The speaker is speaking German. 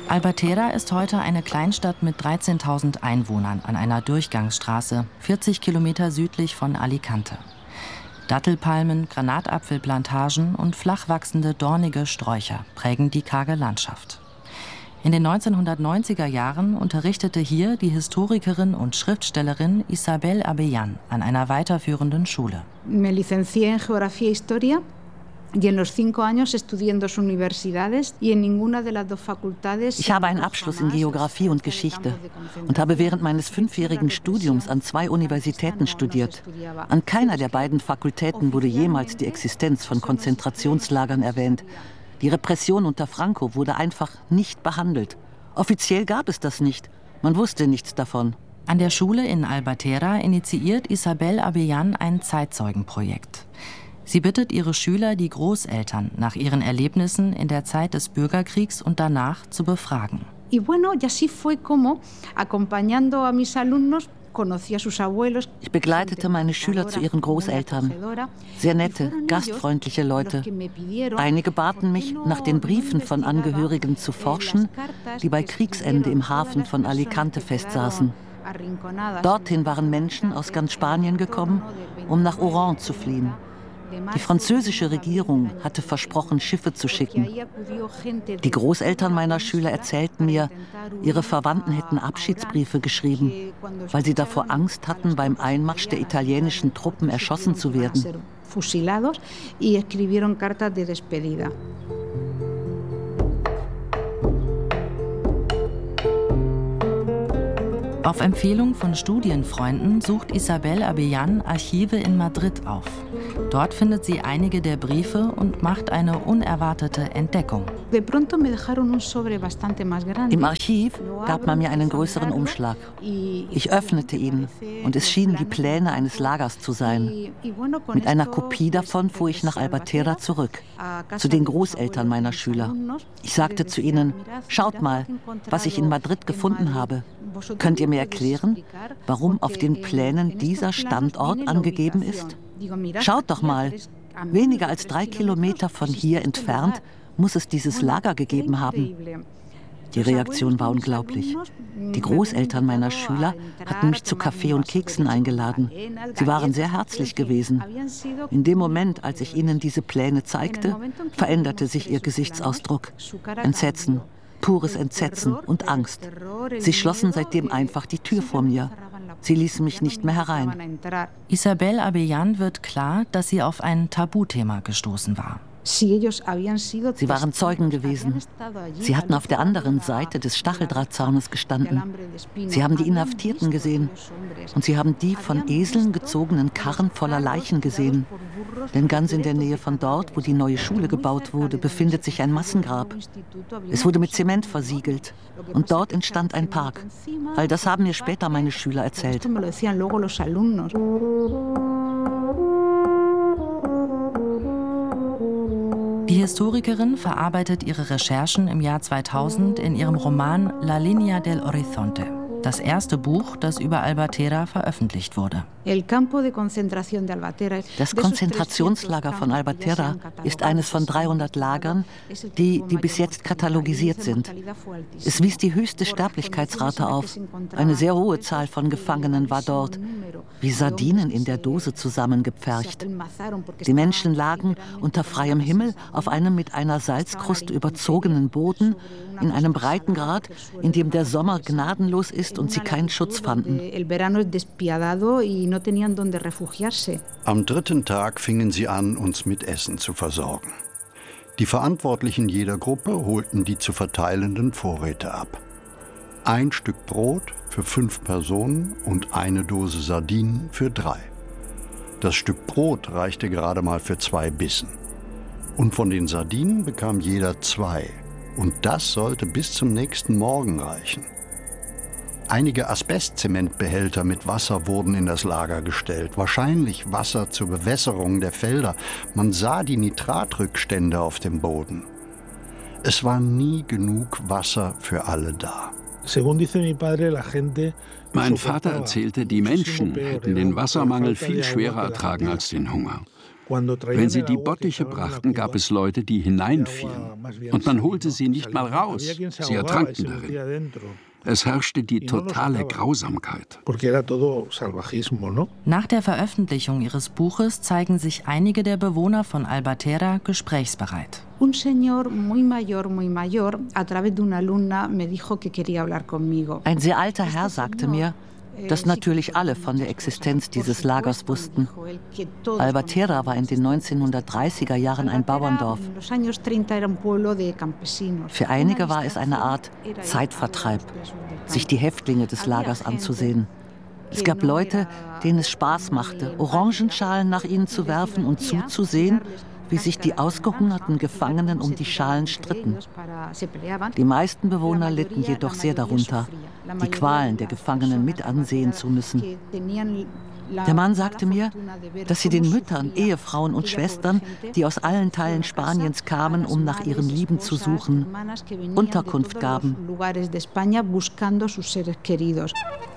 Albatera ist heute eine Kleinstadt mit 13.000 Einwohnern an einer Durchgangsstraße, 40 Kilometer südlich von Alicante. Dattelpalmen, Granatapfelplantagen und flach wachsende dornige Sträucher prägen die karge Landschaft. In den 1990er Jahren unterrichtete hier die Historikerin und Schriftstellerin Isabel Abellán an einer weiterführenden Schule. Me licencié en Geografía e Historia y en los 5 años estudié en 2 universidades y en ninguna de las 2 facultades. Ich habe einen Abschluss in Geografie und Geschichte und habe während meines 5-jährigen Studiums an 2 Universitäten studiert. An keiner der beiden Fakultäten wurde jemals die Existenz von Konzentrationslagern erwähnt. Die Repression unter Franco wurde einfach nicht behandelt. Offiziell gab es das nicht. Man wusste nichts davon. An der Schule in Albatera initiiert Isabel Abellán ein Zeitzeugenprojekt. Sie bittet ihre Schüler, die Großeltern nach ihren Erlebnissen in der Zeit des Bürgerkriegs und danach zu befragen. Y bueno, y así fue como acompañando a mis alumnos. Ich begleitete meine Schüler zu ihren Großeltern. Sehr nette, gastfreundliche Leute. Einige baten mich, nach den Briefen von Angehörigen zu forschen, die bei Kriegsende im Hafen von Alicante festsaßen. Dorthin waren Menschen aus ganz Spanien gekommen, um nach Oran zu fliehen. Die französische Regierung hatte versprochen, Schiffe zu schicken. Die Großeltern meiner Schüler erzählten mir, ihre Verwandten hätten Abschiedsbriefe geschrieben, weil sie davor Angst hatten, beim Einmarsch der italienischen Truppen erschossen zu werden. Auf Empfehlung von Studienfreunden sucht Isabel Abellán Archive in Madrid auf. Dort findet sie einige der Briefe und macht eine unerwartete Entdeckung. Im Archiv gab man mir einen größeren Umschlag. Ich öffnete ihn und es schienen die Pläne eines Lagers zu sein. Mit einer Kopie davon fuhr ich nach Albatera zurück, zu den Großeltern meiner Schüler. Ich sagte zu ihnen: Schaut mal, was ich in Madrid gefunden habe. Könnt ihr mir erklären, warum auf den Plänen dieser Standort angegeben ist? Schaut doch mal, weniger als 3 Kilometer von hier entfernt muss es dieses Lager gegeben haben. Die Reaktion war unglaublich. Die Großeltern meiner Schüler hatten mich zu Kaffee und Keksen eingeladen. Sie waren sehr herzlich gewesen. In dem Moment, als ich ihnen diese Pläne zeigte, veränderte sich ihr Gesichtsausdruck. Entsetzen. Pures Entsetzen und Angst. Sie schlossen seitdem einfach die Tür vor mir. Sie ließen mich nicht mehr herein. Isabel Abellán wird klar, dass sie auf ein Tabuthema gestoßen war. Sie waren Zeugen gewesen. Sie hatten auf der anderen Seite des Stacheldrahtzaunes gestanden. Sie haben die Inhaftierten gesehen. Und sie haben die von Eseln gezogenen Karren voller Leichen gesehen. Denn ganz in der Nähe von dort, wo die neue Schule gebaut wurde, befindet sich ein Massengrab. Es wurde mit Zement versiegelt. Und dort entstand ein Park. All das haben mir später meine Schüler erzählt. Die Historikerin verarbeitet ihre Recherchen im Jahr 2000 in ihrem Roman La Línea del Horizonte, das erste Buch, das über Albatera veröffentlicht wurde. Das Konzentrationslager von Albatera ist eines von 300 Lagern, die bis jetzt katalogisiert sind. Es wies die höchste Sterblichkeitsrate auf. Eine sehr hohe Zahl von Gefangenen war dort, wie Sardinen in der Dose zusammengepfercht. Die Menschen lagen unter freiem Himmel auf einem mit einer Salzkruste überzogenen Boden, in einem Breitengrad, in dem der Sommer gnadenlos ist und sie keinen Schutz fanden. Am 3. Tag fingen sie an, uns mit Essen zu versorgen. Die Verantwortlichen jeder Gruppe holten die zu verteilenden Vorräte ab. 1 Stück Brot für 5 Personen und eine Dose Sardinen für 3. Das Stück Brot reichte gerade mal für 2 Bissen. Und von den Sardinen bekam jeder 2. Und das sollte bis zum nächsten Morgen reichen. Einige Asbestzementbehälter mit Wasser wurden in das Lager gestellt. Wahrscheinlich Wasser zur Bewässerung der Felder. Man sah die Nitratrückstände auf dem Boden. Es war nie genug Wasser für alle da. Mein Vater erzählte, die Menschen hätten den Wassermangel viel schwerer ertragen als den Hunger. Wenn sie die Bottiche brachten, gab es Leute, die hineinfielen. Und man holte sie nicht mal raus. Sie ertranken darin. Es herrschte die totale Grausamkeit. Nach der Veröffentlichung ihres Buches zeigen sich einige der Bewohner von Albatera gesprächsbereit. Un señor muy mayor, a través de una alumna, me dijo que quería hablar conmigo. Ein sehr alter Herr sagte mir, dass natürlich alle von der Existenz dieses Lagers wussten. Albatera war in den 1930er Jahren ein Bauerndorf. Für einige war es eine Art Zeitvertreib, sich die Häftlinge des Lagers anzusehen. Es gab Leute, denen es Spaß machte, Orangenschalen nach ihnen zu werfen und zuzusehen, wie sich die ausgehungerten Gefangenen um die Schalen stritten. Die meisten Bewohner litten jedoch sehr darunter, die Qualen der Gefangenen mit ansehen zu müssen. Der Mann sagte mir, dass sie den Müttern, Ehefrauen und Schwestern, die aus allen Teilen Spaniens kamen, um nach ihren Lieben zu suchen, Unterkunft gaben.